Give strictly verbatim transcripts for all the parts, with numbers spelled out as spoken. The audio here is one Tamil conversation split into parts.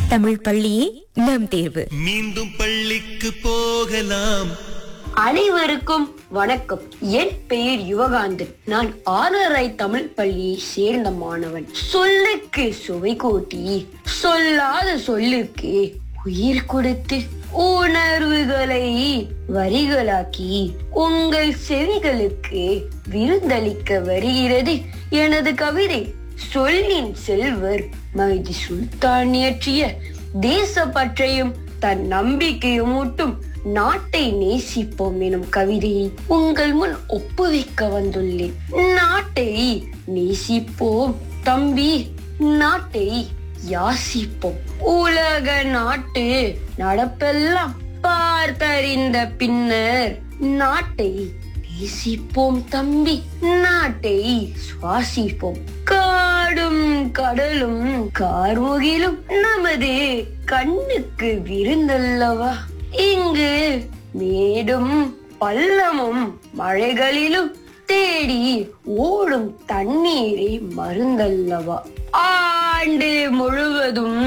தமிழ் பள்ளியே நம் தேர்வு. மீண்டும் பள்ளிக்கு போகலாம். அனைவருக்கும் வணக்கம். என் பெயர் யுவகாந்தன். நான் ஆனரை தமிழ் பள்ளியை சேர்ந்த மாணவன். சொல்லுக்கு சுவை கூட்டி சொல்லாத சொல்லுக்கு உயிர் கொடுத்து உணர்வுகளை வரிகளாக்கி உங்கள் செவிகளுக்கு விருந்தளிக்க வருகிறது எனது கவிதை. சொல்லின் செல்வர் மைதி சுல்தான் இயற்றிய தேசப்பற்றையும் தன் நம்பிக்கையும் ஊட்டும் நாட்டை நேசிப்போம் எனும் கவிதையை உங்கள் முன் ஒப்புவிக்க வந்துள்ளேன். நாட்டை நேசிப்போம் தம்பி, நாட்டை யாசிப்போம். உலக நாட்டு நடப்பெல்லாம் பார்த்தறிந்த பின்னர் நாட்டை நேசிப்போம் தம்பி, நாட்டை சுவாசிப்போம். காடும் கடலும் கார்முகிலும் நமது கண்ணுக்கு விருந்தல்லவா. இங்கு மேடும் பள்ளமும் மழைகளிலும் தேடி ஓடும் தண்ணீரை மருந்தல்லவா. ஆண்டு முழுவதும்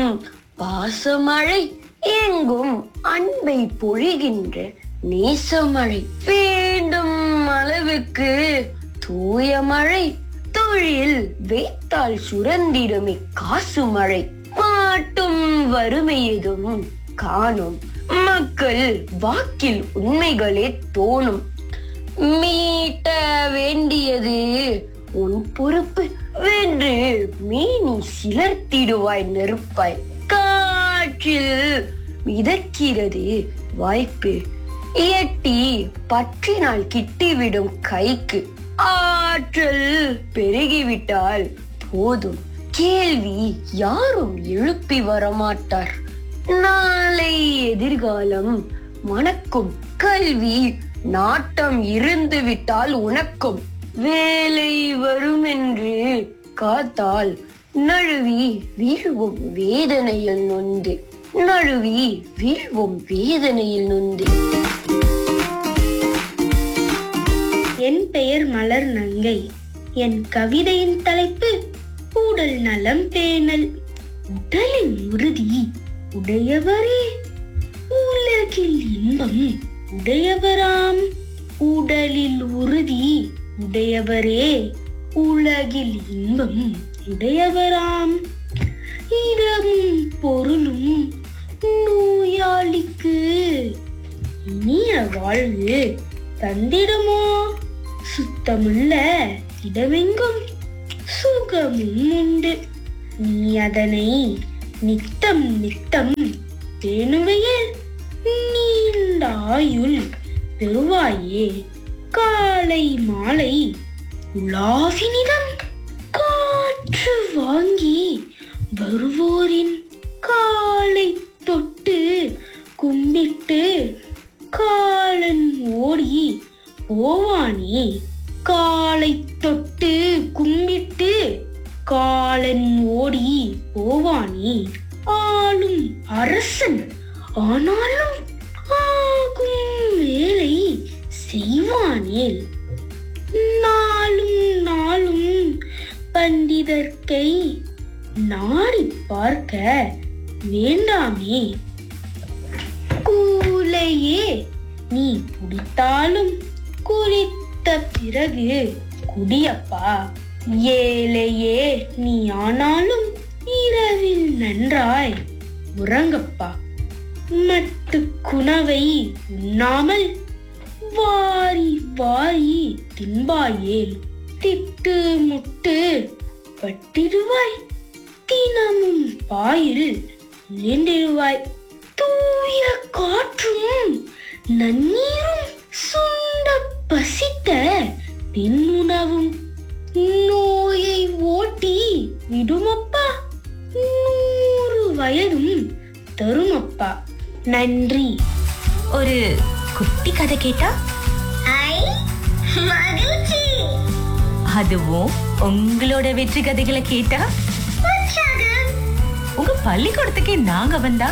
பாசமழை, எங்கும் அன்பை பொழிகின்ற நேசமழை. வேண்டும் அளவுக்கு தூய மழை, தொழில் வைத்தால் சுரந்திடுமே காசு மழை. மாட்டும் வறுமையதும் காணும், மக்கள் வாக்கில் உண்மைகளே தோணும். மீட்ட வேண்டியது உன் பொறுப்பு வென்று மீனி சிலர்த்திடுவாய் நெருப்பாய். காற்றில் மிதக்கிறது வாய்ப்பு, எட்டி பற்றினால் கிட்டிவிடும் கைக்கு. ஆற்றல் பெருகிவிட்டால் போதும், கேள்வி யாரும் எழுப்பி வரமாட்டார். நாளை எதிர்காலம் மணக்கும், கல்வி நாட்டம் இருந்து விட்டால் உனக்கும். வேலை வரும் என்று காத்தால் நழுவி வீழ்வும் வேதனையில் நொந்து, நழுவி வீழ்வும் வேதனையில் நொந்து. என் பெயர் மலர் நங்கை. என் கவிதையின் தலைப்பு உடல் நலம் பேணல். உடலின் உறுதி உடையவரே உலகில் இன்பம் உடையவராம். உடலில் உறுதி உடையவரே உலகில் இன்பம் உடையவராம். இடமும் பொருளும் நோயாளிக்கு இனிய வாழ்வு தந்திடுமோ. சுத்தமுள்ள இடமெங்கும் சுகமும் உண்டு, நீ அதனை நித்தம் நித்தம் பேணுவையில் நீண்ட ஆயுள் பெறுவாயே. காலை மாலை உலாவினிடம் காற்று வாங்கி வருவோரின் காலை தொட்டு கும்பிட்டு காலன் ஓடி போவானே. காலை தொட்டு கும்பிட்டு காலன் ஓடி போவானே. ஆளும் அரசன் ஆனாலும் ஆகும் வேலை செய்வானேல். நாளும் நாளும் பண்டிதர்க்கை நாடி பார்க்க வேண்டாமே. கூலையே நீ குடித்தாலும் குடித்த பிறகு குடியப்பா. ஏழையே நீ ஆனாலும் இரவில் நன்றாய் உறங்கப்பா. மட்டு குணவை உண்ணாமல் வாரி வாரி தின்பாயேல். திட்டு முட்டு பட்டிடுவாய், தினமும் பாயில் விழுந்திடுவாய். தூய காற்றும் நன்னீரும் சுண்ட பசித்த பின்னுணவும் நோயை ஓட்டி விடுமப்பா. நூறு வயதும் தருமப்பா. நன்றி. ஒரு குட்டி கதை கேட்டா அதுவும் உங்களோட வெற்றி கதைகளை கேட்டா உங்க பள்ளிக்கூடத்துக்கே நாங்க வந்தா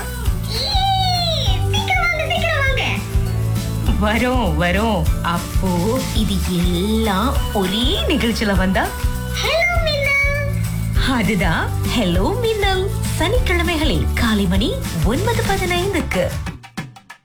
வரோம் வரோம். அப்போ இது எல்லாம் ஒரே நிகழ்ச்சியில வந்தா அதுதான் ஹலோ மின்னல். சனிக்கிழமைகள் மின்னலில் காலை மணி ஒன்பது பதினைந்துக்கு.